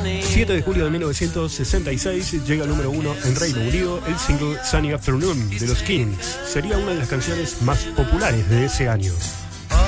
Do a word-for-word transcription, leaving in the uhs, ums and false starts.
siete de julio de mil novecientos sesenta y seis llega al número uno en Reino Unido el single Sunny Afternoon de los Kings. Sería una de las canciones más populares de ese año.